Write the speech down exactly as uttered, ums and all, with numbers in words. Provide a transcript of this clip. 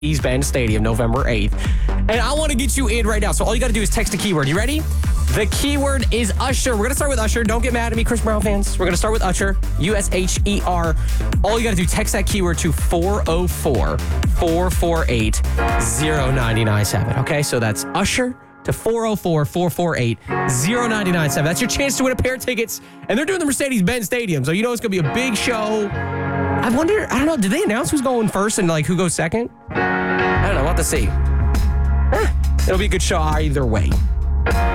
Mercedes-Benz Stadium, November eighth. And I want to get you in right now. So all you got to do is text a keyword. You ready? The keyword is Usher. We're going to start with Usher. Don't get mad at me, Chris Brown fans. We're going to start with Usher, U S H E R. All you got to do, text that keyword to four oh four, four four eight, oh nine nine seven. Okay, so that's Usher to four oh four, four four eight, oh nine nine seven. That's your chance to win a pair of tickets. And they're doing the Mercedes-Benz Stadium, so you know it's going to be a big show. I wonder, I don't know, did they announce who's going first and like who goes second? I don't know, we'll have to see. Eh, it'll be a good show either way.